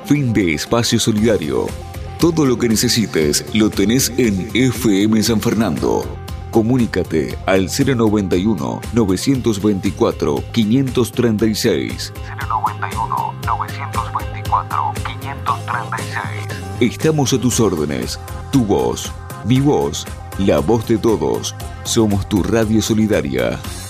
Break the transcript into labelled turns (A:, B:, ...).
A: Fin de espacio solidario. Todo lo que necesites lo tenés en FM San Fernando. Comunícate al 091-924-536. 091-924-536. Estamos a tus órdenes. Tu voz, mi voz, la voz de todos. Somos tu radio solidaria.